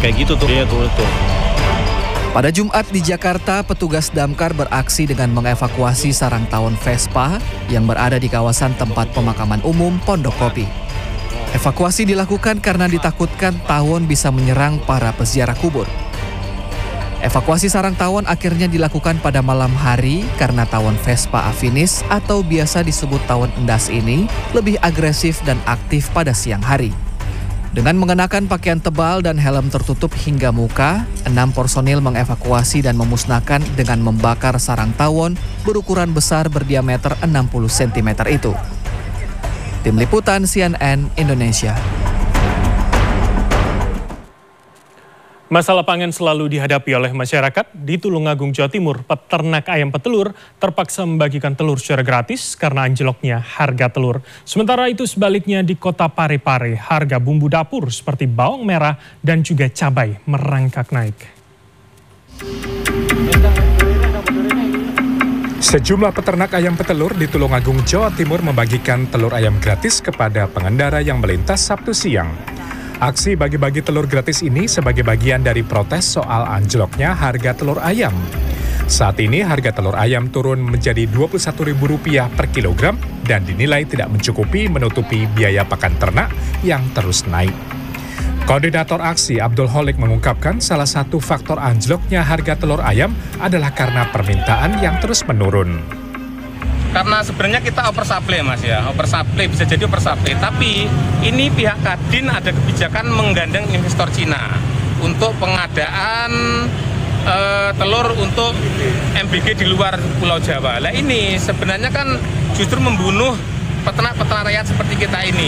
kayak gitu tuh. Iya tuh. Pada Jumat di Jakarta, petugas damkar beraksi dengan mengevakuasi sarang tawon Vespa yang berada di kawasan tempat pemakaman umum Pondok Kopi. Evakuasi dilakukan karena ditakutkan tawon bisa menyerang para peziarah kubur. Evakuasi sarang tawon akhirnya dilakukan pada malam hari karena tawon Vespa afinis atau biasa disebut tawon endas ini lebih agresif dan aktif pada siang hari. Dengan mengenakan pakaian tebal dan helm tertutup hingga muka, 6 personil mengevakuasi dan memusnahkan dengan membakar sarang tawon berukuran besar berdiameter 60 cm itu. Tim Liputan CNN Indonesia. Masalah pangan selalu dihadapi oleh masyarakat. Di Tulungagung, Jawa Timur, peternak ayam petelur terpaksa membagikan telur secara gratis karena anjloknya harga telur. Sementara itu sebaliknya di kota Parepare, harga bumbu dapur seperti bawang merah dan juga cabai merangkak naik. Sejumlah peternak ayam petelur di Tulungagung, Jawa Timur membagikan telur ayam gratis kepada pengendara yang melintas Sabtu siang. Aksi bagi-bagi telur gratis ini sebagai bagian dari protes soal anjloknya harga telur ayam. Saat ini harga telur ayam turun menjadi Rp21.000 per kilogram dan dinilai tidak mencukupi menutupi biaya pakan ternak yang terus naik. Koordinator aksi Abdul Holik mengungkapkan salah satu faktor anjloknya harga telur ayam adalah karena permintaan yang terus menurun. Karena sebenarnya kita oversupply Mas ya, oversupply bisa jadi oversupply. Tapi ini pihak Kadin ada kebijakan menggandeng investor Cina untuk pengadaan telur untuk MBG di luar Pulau Jawa. Nah ini sebenarnya kan justru membunuh peternak-peternak rakyat seperti kita ini.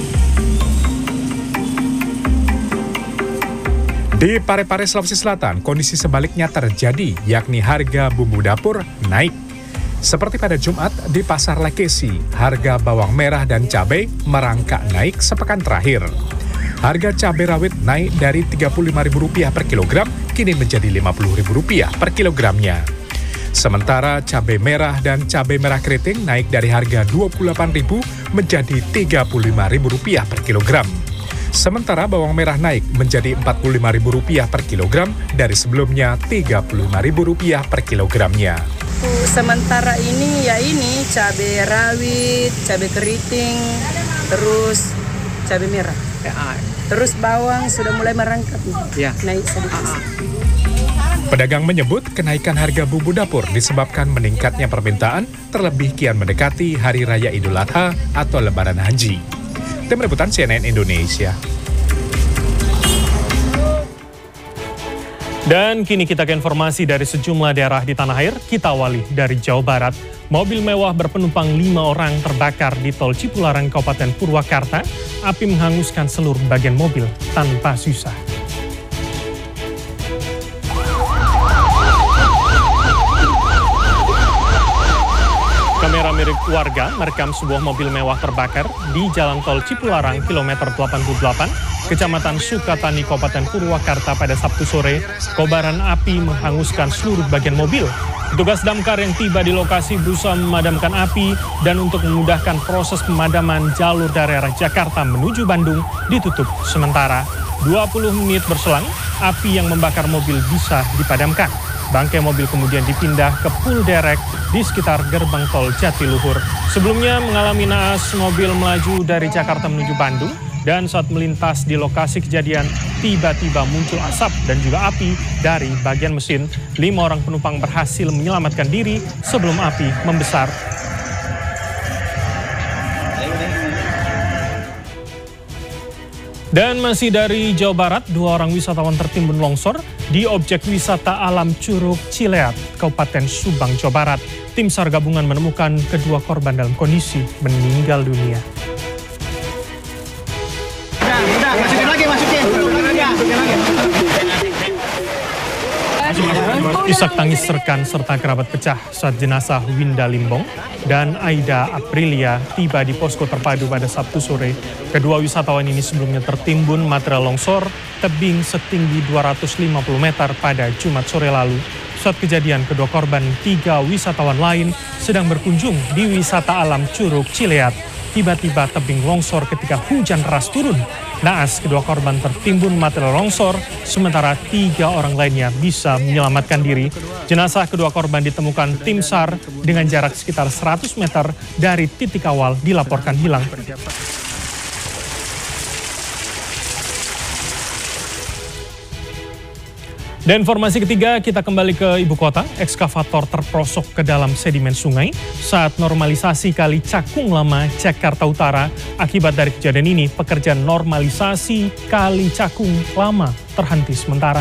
Di Parepare, Sulawesi Selatan, kondisi sebaliknya terjadi, yakni harga bumbu dapur naik. Seperti pada Jumat di Pasar Lekesi, harga bawang merah dan cabai merangkak naik sepekan terakhir. Harga cabai rawit naik dari Rp35.000 per kilogram, kini menjadi Rp50.000 per kilogramnya. Sementara cabai merah dan cabai merah keriting naik dari harga Rp28.000 menjadi Rp35.000 per kilogram. Sementara bawang merah naik menjadi Rp45.000 per kilogram dari sebelumnya Rp35.000 per kilogramnya. Sementara ini cabai rawit, cabai keriting, terus cabai merah. Terus bawang sudah mulai merangkak, naik sedikit. Pedagang menyebut kenaikan harga bumbu dapur disebabkan meningkatnya permintaan, terlebih kian mendekati Hari Raya Idul Adha atau Lebaran Haji. Tim Liputan CNN Indonesia. Dan kini kita ke informasi dari sejumlah daerah di tanah air. Kita awali dari Jawa Barat. Mobil mewah berpenumpang 5 orang terbakar di Tol Cipularang, Kabupaten Purwakarta. Api menghanguskan seluruh bagian mobil tanpa sisa. Kamera milik warga merekam sebuah mobil mewah terbakar di Jalan Tol Cipularang, kilometer 88, Kecamatan Sukatani, Kabupaten Purwakarta pada Sabtu sore. Kobaran api menghanguskan seluruh bagian mobil. Petugas damkar yang tiba di lokasi berusaha memadamkan api dan untuk memudahkan proses pemadaman, jalur dari arah Jakarta menuju Bandung ditutup sementara. 20 menit berselang, api yang membakar mobil bisa dipadamkan. Bangkai mobil kemudian dipindah ke pul derek di sekitar gerbang tol Jatiluhur. Sebelumnya mengalami naas mobil melaju dari Jakarta menuju Bandung dan saat melintas di lokasi kejadian tiba-tiba muncul asap dan juga api dari bagian mesin. 5 orang penumpang berhasil menyelamatkan diri sebelum api membesar. Dan masih dari Jawa Barat, 2 orang wisatawan tertimbun longsor di objek wisata alam Curug Cileat, Kabupaten Subang, Jawa Barat. Tim SAR gabungan menemukan kedua korban dalam kondisi meninggal dunia. Isak tangis rekan serta kerabat pecah saat jenazah Winda Limbong dan Aida Aprilia tiba di posko terpadu pada Sabtu sore. Kedua wisatawan ini sebelumnya tertimbun material longsor tebing setinggi 250 meter pada Jumat sore lalu. Saat kejadian, kedua korban 3 wisatawan lain sedang berkunjung di wisata alam Curug Cileat. tiba-tiba tebing longsor ketika hujan deras turun. Naas, kedua korban tertimbun material longsor, sementara 3 orang lainnya bisa menyelamatkan diri. Jenazah kedua korban ditemukan tim SAR dengan jarak sekitar 100 meter dari titik awal dilaporkan hilang. Dan informasi ketiga, kita kembali ke ibu kota. Ekskavator terprosok ke dalam sedimen sungai saat normalisasi Kali Cakung Lama, Jakarta Utara. Akibat dari kejadian ini, pekerjaan normalisasi Kali Cakung Lama terhenti sementara.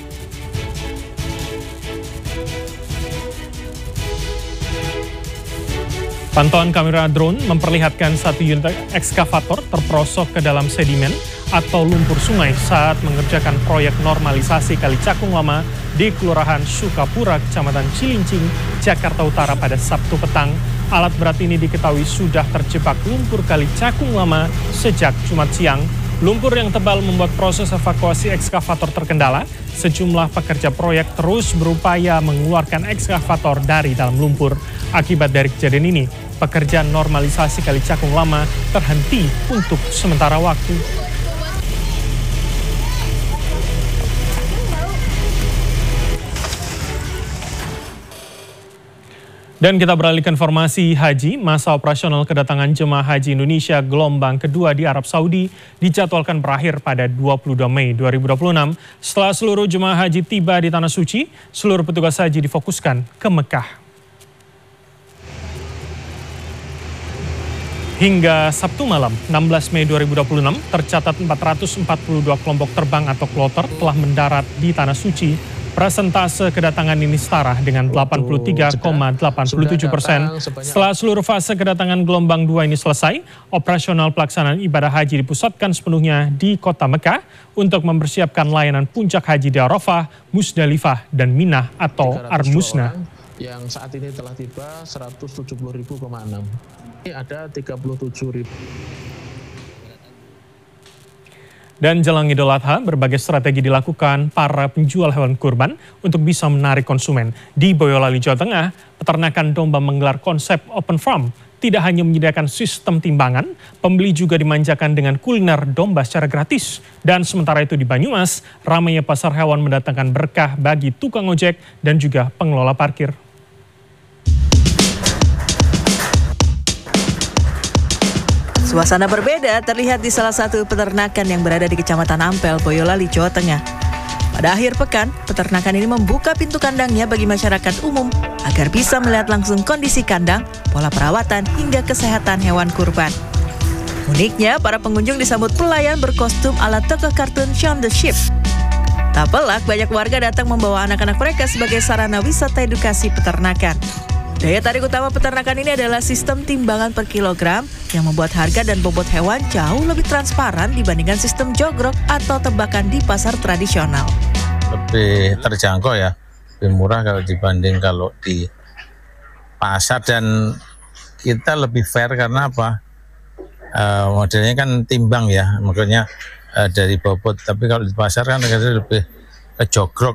Pantauan kamera drone memperlihatkan satu unit ekskavator terprosok ke dalam sedimen atau lumpur sungai saat mengerjakan proyek normalisasi Kali Cakung Lama di Kelurahan Sukapura, Kecamatan Cilincing, Jakarta Utara pada Sabtu petang. Alat berat ini diketahui sudah terjebak lumpur Kali Cakung Lama sejak Jumat siang. Lumpur yang tebal membuat proses evakuasi ekskavator terkendala. Sejumlah pekerja proyek terus berupaya mengeluarkan ekskavator dari dalam lumpur. Akibat dari kejadian ini, pekerjaan normalisasi Kali Cakung Lama terhenti untuk sementara waktu. Dan kita beralih ke informasi haji. Masa operasional kedatangan jemaah haji Indonesia gelombang kedua di Arab Saudi dijadwalkan berakhir pada 22 Mei 2026. Setelah seluruh jemaah haji tiba di Tanah Suci, seluruh petugas haji difokuskan ke Mekah. Hingga Sabtu malam, 16 Mei 2026, tercatat 442 kelompok terbang atau kloter telah mendarat di Tanah Suci. Persentase kedatangan ini setara dengan 83,87%. Setelah seluruh fase kedatangan gelombang 2 ini selesai, operasional pelaksanaan ibadah haji dipusatkan sepenuhnya di kota Mekah untuk mempersiapkan layanan puncak haji di Arafah, Musdalifah, dan Minah atau Ar-Musna. Yang saat ini telah tiba 170.000,6. Ini ada 37.000. Dan jelang Idul Adha, berbagai strategi dilakukan para penjual hewan kurban untuk bisa menarik konsumen. Di Boyolali, Jawa Tengah, peternakan domba menggelar konsep open farm. Tidak hanya menyediakan sistem timbangan, pembeli juga dimanjakan dengan kuliner domba secara gratis. Dan sementara itu di Banyumas, ramainya pasar hewan mendatangkan berkah bagi tukang ojek dan juga pengelola parkir. Suasana berbeda terlihat di salah satu peternakan yang berada di Kecamatan Ampel, Boyolali, Jawa Tengah. Pada akhir pekan, peternakan ini membuka pintu kandangnya bagi masyarakat umum agar bisa melihat langsung kondisi kandang, pola perawatan, hingga kesehatan hewan kurban. Uniknya, para pengunjung disambut pelayan berkostum ala tokoh kartun Shaun the Sheep. Tak pelak, banyak warga datang membawa anak-anak mereka sebagai sarana wisata edukasi peternakan. Daya tarik utama peternakan ini adalah sistem timbangan per kilogram yang membuat harga dan bobot hewan jauh lebih transparan dibandingkan sistem jogrok atau tebakan di pasar tradisional. Lebih terjangkau ya, lebih murah kalau dibanding kalau di pasar, dan kita lebih fair karena apa? Modelnya kan timbang ya, makanya dari bobot, tapi kalau di pasar kan lebih ke jogrok.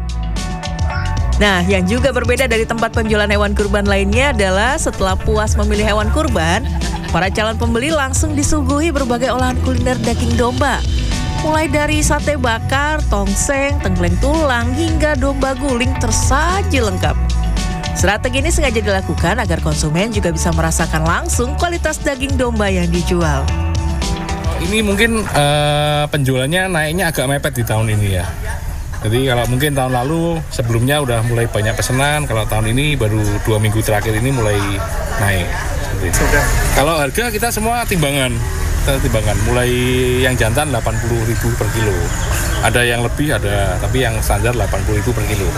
Nah, yang juga berbeda dari tempat penjualan hewan kurban lainnya adalah setelah puas memilih hewan kurban, para calon pembeli langsung disuguhi berbagai olahan kuliner daging domba. Mulai dari sate bakar, tongseng, tengkleng tulang, hingga domba guling tersaji lengkap. Strategi ini sengaja dilakukan agar konsumen juga bisa merasakan langsung kualitas daging domba yang dijual. Ini mungkin penjualannya naiknya agak mepet di tahun ini ya. Jadi kalau mungkin tahun lalu sebelumnya udah mulai banyak pesanan, kalau tahun ini baru 2 minggu terakhir ini mulai naik. Kalau harga kita semua timbangan, mulai yang jantan 80.000 per kilo. Ada yang lebih ada, tapi yang standar 80.000 per kilo.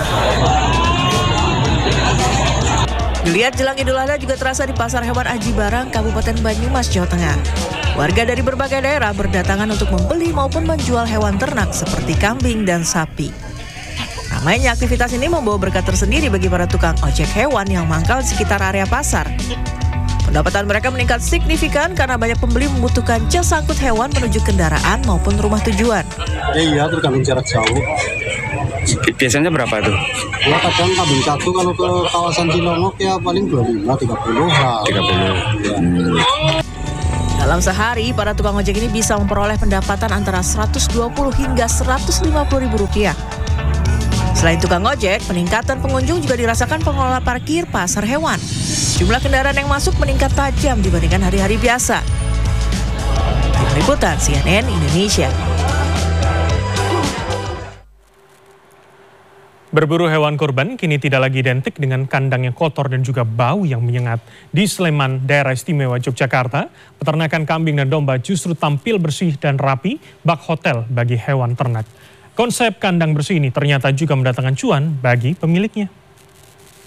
Geliat jelang Idul Adha juga terasa di Pasar Hewan Aji Barang, Kabupaten Banyumas, Jawa Tengah. Warga dari berbagai daerah berdatangan untuk membeli maupun menjual hewan ternak seperti kambing dan sapi. Ramainya aktivitas ini membawa berkah tersendiri bagi para tukang ojek hewan yang mangkal di sekitar area pasar. Pendapatan mereka meningkat signifikan karena banyak pembeli membutuhkan jas angkut hewan menuju kendaraan maupun rumah tujuan. Iya, tergantung jarak jauh. Biasanya berapa tuh? Ya kadang kambing satu kalau ke kawasan Cilongok ya paling 25-30 lah. 30. Ya. Dalam sehari, para tukang ojek ini bisa memperoleh pendapatan antara 120 hingga 150 ribu rupiah. Selain tukang ojek, peningkatan pengunjung juga dirasakan pengelola parkir pasar hewan. Jumlah kendaraan yang masuk meningkat tajam dibandingkan hari-hari biasa. Tim Liputan CNN Indonesia. Berburu hewan kurban kini tidak lagi identik dengan kandang yang kotor dan juga bau yang menyengat. Di Sleman, daerah istimewa Yogyakarta, peternakan kambing dan domba justru tampil bersih dan rapi, bak hotel bagi hewan ternak. Konsep kandang bersih ini ternyata juga mendatangkan cuan bagi pemiliknya.